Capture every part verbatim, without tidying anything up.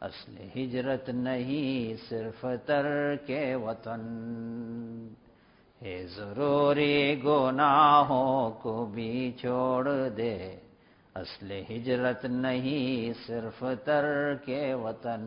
असले हिजरत नहीं सिर्फ तर्के वतन है, जरूरी गुनाहों को भी छोड़ दे, असले हिजरत नहीं सिर्फ तर्के वतन।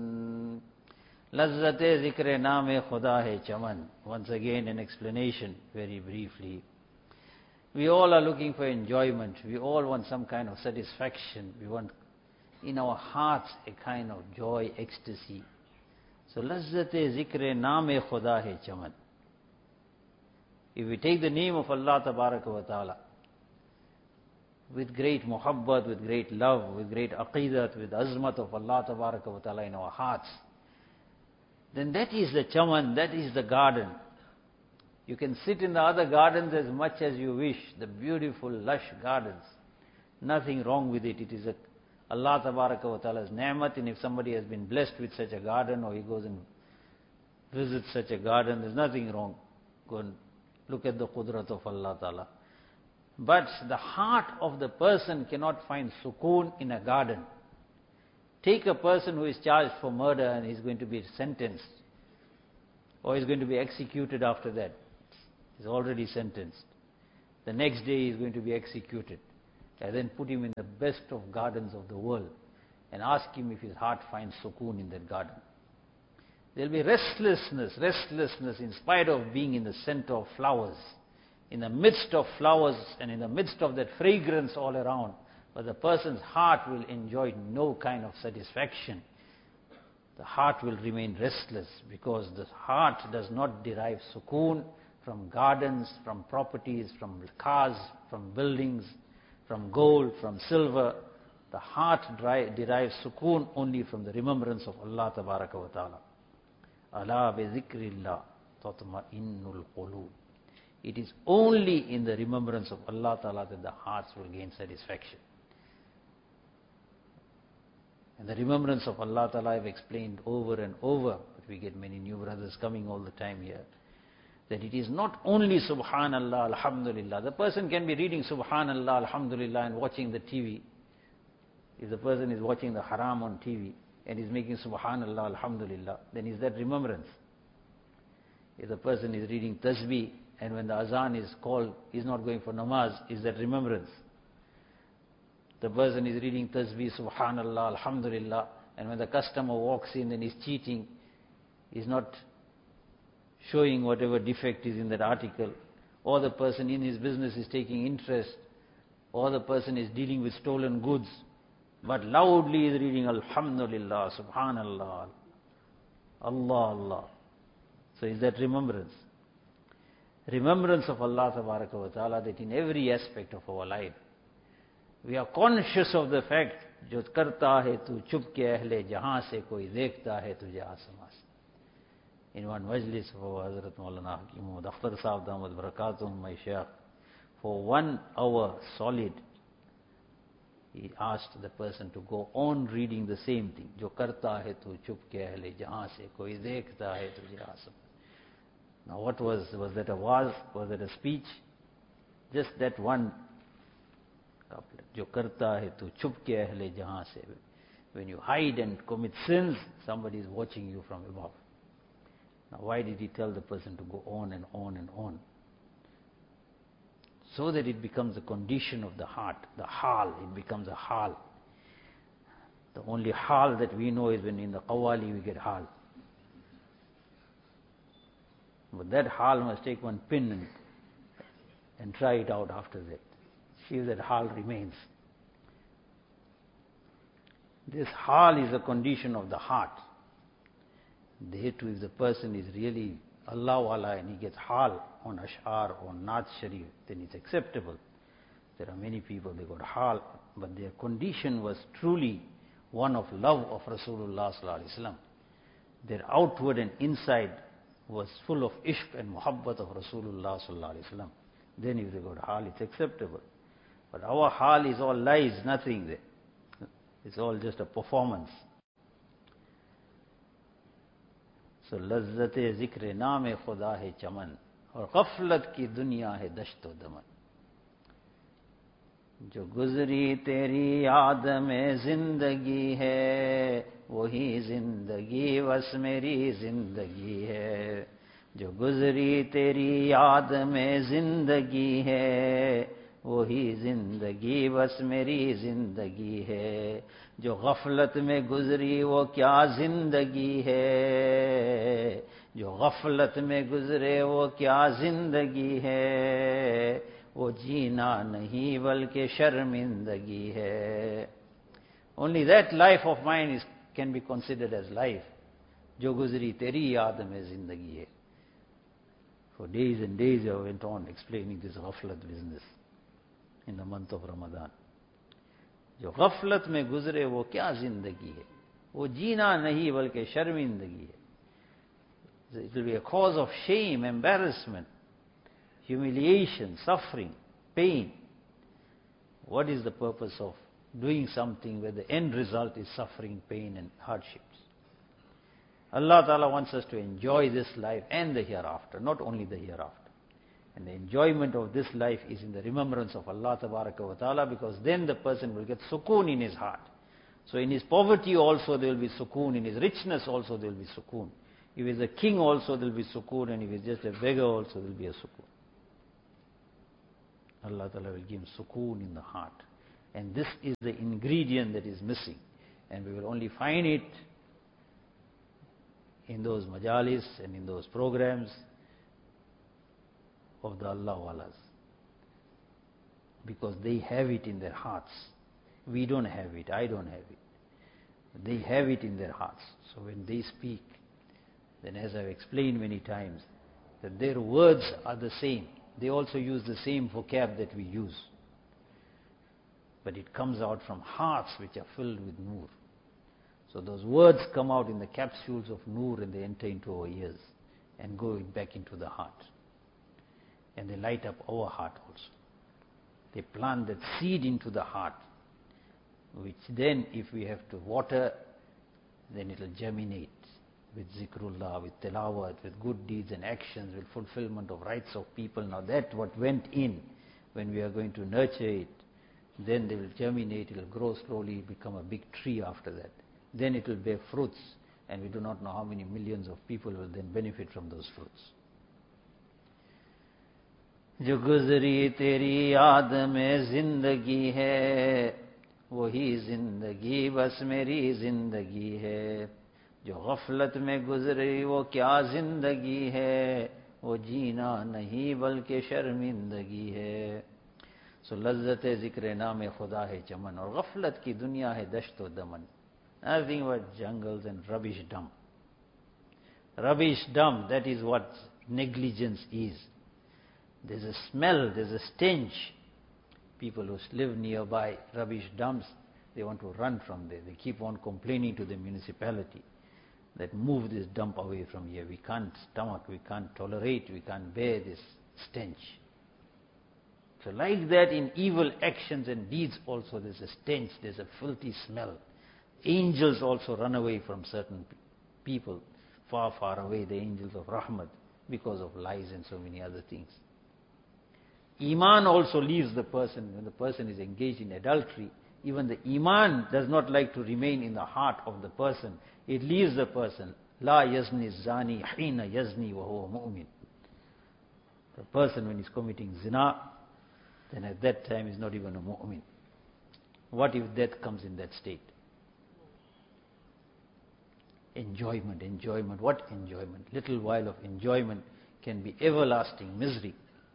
लज्जत जिक्र नाम खुदा है चमन। Once again an explanation very briefly. We all are looking for enjoyment. We all want some kind of satisfaction. We want in our hearts a kind of joy, ecstasy. So lazzat zikr naam khuda hai chaman. If we take the name of Allah tabaraka wa ta'ala with great muhabbat, with great love, with great aqidat, with azmat of Allah tabaraka wa ta'ala in our hearts, then that is the chaman, that is the garden. You can sit in the other gardens as much as you wish, the beautiful lush gardens. Nothing wrong with it. It is a Allah tabaraka wa ta'ala's ni'mat, and if somebody has been blessed with such a garden, or he goes and visits such a garden, there's nothing wrong. Go and look at the qudrat of Allah ta'ala. But the heart of the person cannot find sukoon in a garden. Take a person who is charged for murder and he's going to be sentenced, or he's going to be executed after that. He's already sentenced. The next day he's going to be executed. And then put him in the best of gardens of the world and ask him if his heart finds sukoon in that garden. There'll be restlessness, restlessness in spite of being in the center of flowers, in the midst of flowers and in the midst of that fragrance all around. But the person's heart will enjoy no kind of satisfaction. The heart will remain restless because the heart does not derive sukoon from gardens, from properties, from cars, from buildings, from gold, from silver. The heart derives sukoon only from the remembrance of Allah tabaraka wa ta'ala. Ala bi zikrillah tatma'innul qulub. It is only in the remembrance of Allah ta'ala that the hearts will gain satisfaction. And the remembrance of Allah ta'ala I've explained over and over, but we get many new brothers coming all the time here, that it is not only subhanallah, alhamdulillah. The person can be reading subhanallah, alhamdulillah and watching the T V. If the person is watching the haram on T V and is making subhanallah, alhamdulillah, then is that remembrance? If the person is reading tasbih and when the azan is called, he is not going for namaz, is that remembrance? The person is reading tasbih, subhanallah, alhamdulillah, and when the customer walks in and is cheating, is not showing whatever defect is in that article, or the person in his business is taking interest, or the person is dealing with stolen goods, but loudly is reading alhamdulillah, subhanallah, Allah, Allah. So is that remembrance? Remembrance of Allah tabaraka wa ta'ala, that in every aspect of our life, we are conscious of the fact, जो करता है तू चुप के अहले जहां से कोई देखता है तुझे आसमां से. In one majlis for Hazrat Maulana Hakim Muhammad Akhtar Sahib Damat Barakatuhum, my Shaykh, for one hour solid, he asked the person to go on reading the same thing. जो करता है तू चुप के अहले जहां से कोई देखता है तुझे आसमां. Now what was, was that a waz? Was that a speech? Just that one couplet. जो करता है तू चुप के अहले जहां से. When you hide and commit sins, somebody is watching you from above. Now why did he tell the person to go on and on and on? So that it becomes a condition of the heart, the hal, it becomes a hal. The only hal that we know is when in the qawwali we get hal. But that hal must take one pin and, and try it out after that. See if that hal remains. This hal is a condition of the heart. There too, if the person is really Allah wala and he gets hal on ash'ar or naat sharif, then it's acceptable. There are many people, they got hal, but their condition was truly one of love of Rasulullah sallallahu alaihi wasallam. Their outward and inside was full of ishq and muhabbat of Rasulullah sallallahu alaihi wasallam. Then if they got hal, it's acceptable. But our hal is all lies, nothing there. It's all just a performance. So लज्जत जिक्र नाम खुदा है चमन और गफलत की दुनिया है दश्त व दमन. जो गुजरी तेरी याद में जिंदगी है, वही जिंदगी बस मेरी जिंदगी है। जो गुजरी तेरी याद में जिंदगी है, वही जिंदगी बस मेरी जिंदगी है। जो गफलत में गुजरी वो क्या जिंदगी है, जो गफलत में गुजरे वो क्या जिंदगी है। वो जीना नहीं बल्कि शर्मिंदगी है। Only that life of mind is can be considered as life, जो गुजरी तेरी याद में जिंदगी है। For days and days I went on explaining this ghaflat business in the month of Ramadan. जो गफलत में गुजरे वो क्या जिंदगी है, वो जीना नहीं बल्कि शर्मिंदगी है। It will be a cause of shame, embarrassment, humiliation, suffering, pain. What is the purpose of doing something where the end result is suffering, pain and hardships? Allah Ta'ala wants us to enjoy this life and the hereafter, not only the hereafter. And the enjoyment of this life is in the remembrance of Allah Ta'ala, because then the person will get sukoon in his heart. So in his poverty also there will be sukoon, in his richness also there will be sukoon. If he is a king also there will be sukoon, and if he is just a beggar also there will be a sukoon. Allah Ta'ala will give him sukoon in the heart. And this is the ingredient that is missing. And we will only find it in those majalis and in those programs of the Allah Walas, because they have it in their hearts. We don't have it, I don't have it. They have it in their hearts. So when they speak, then as I've explained many times, that their words are the same. They also use the same vocab that we use. But it comes out from hearts which are filled with Noor. So those words come out in the capsules of Noor, and they enter into our ears and go back into the heart. And they light up our heart also. They plant that seed into the heart, which then, if we have to water, then it will germinate with zikrullah, with tilawat, with good deeds and actions, with fulfillment of rights of people. Now that what went in, when we are going to nurture it, then they will germinate, it will grow slowly, become a big tree after that. Then it will bear fruits, and we do not know how many millions of people will then benefit from those fruits. जो गुजरी तेरी याद में जिंदगी है, वही जिंदगी बस मेरी जिंदगी है। जो गफलत में गुजरी वो क्या जिंदगी है, वो जीना नहीं बल्कि शर्मिंदगी है। सो लज्जत जिक्र नाम खुदा है चमन, और गफलत की दुनिया है दश्त व दमन। Nothing but jungles and rubbish dump. Rubbish dump, that is what negligence is. There's a smell, there's a stench. People who live nearby rubbish dumps, they want to run from there. They keep on complaining to the municipality that move this dump away from here. We can't stomach, we can't tolerate, we can't bear this stench. So like that in evil actions and deeds also there's a stench, there's a filthy smell. Angels also run away from certain people, far, far away, the angels of Rahmat, because of lies and so many other things. Iman also leaves the person. When the person is engaged in adultery, even the Iman does not like to remain in the heart of the person. It leaves the person. La yazni zani hina yazni wa huwa mu'min. The person, when he's committing zina, then at that time is not even a mu'min. What if death comes in that state? Enjoyment, enjoyment. What enjoyment? Little while of enjoyment can be everlasting misery.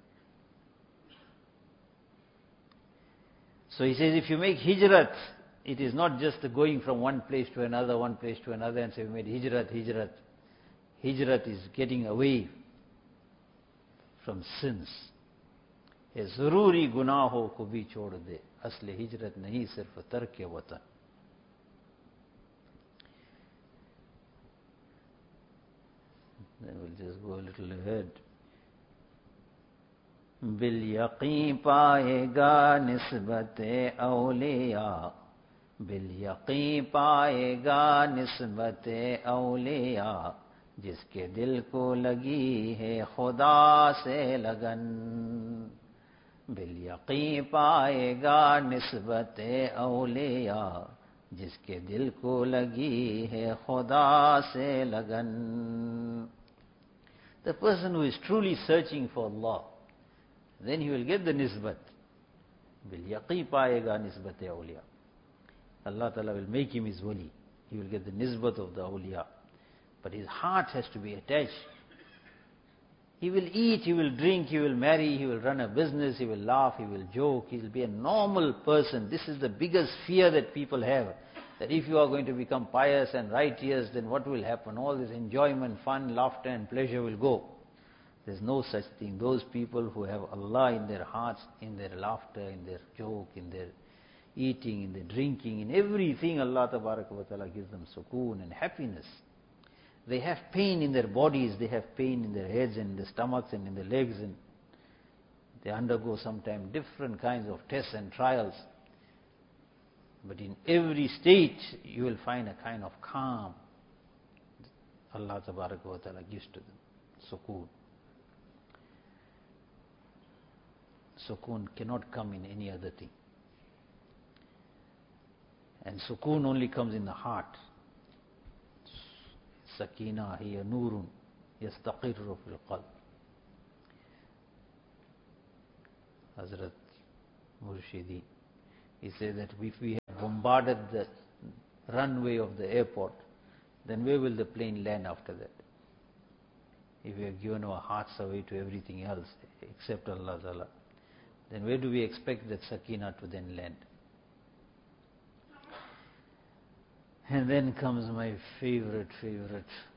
So he says, if you make hijrat, it is not just the going from one place to another, one place to another, and say we made hijrat, hijrat. Hijrat is getting away from sins. ये जरूरी गुनाहों को भी छोड़ दे, असले हिजरत नहीं सिर्फ तर्क वतन। Then we'll just go a little ahead. Bill यकीन पाएगा निस्बत औलिया, बिल यकीन पाएगा निस्बत औलिया, जिसके दिल को लगी है खुदा से लगन। बिल-यकीन पाएगा निस्बत औलिया, जिसके दिल को लगी है खुदा से लगन. The person who is truly searching for Allah, then he will get the nisbat. Bil-yaqeen paayega nisbat awliya. Allah Ta'ala will make him his wali. He will get the nisbat of the awliya. But his heart has to be attached. He will eat, he will drink, he will marry, he will run a business, he will laugh, he will joke, he will be a normal person. This is the biggest fear that people have. That if you are going to become pious and righteous, then what will happen? All this enjoyment, fun, laughter and pleasure will go. There's no such thing. Those people who have Allah in their hearts, in their laughter, in their joke, in their eating, in their drinking, in everything, Allah Tabaraka wa Ta'ala gives them sukoon and happiness. They have pain in their bodies, they have pain in their heads and in their stomachs and in their legs, and they undergo sometimes different kinds of tests and trials. But in every state, you will find a kind of calm Allah Tabaraka wa Ta'ala gives to them. Sukoon. Sukoon cannot come in any other thing. And sukoon only comes in the heart. Sakina hiya nurun yastaqirru fil qalb. Hazrat Murshidi, he said that if we have bombarded the runway of the airport, then where will the plane land after that? If we have given our hearts away to everything else except Allah Ta'ala, then where do we expect that Sakina to then land? And then comes my favorite, favorite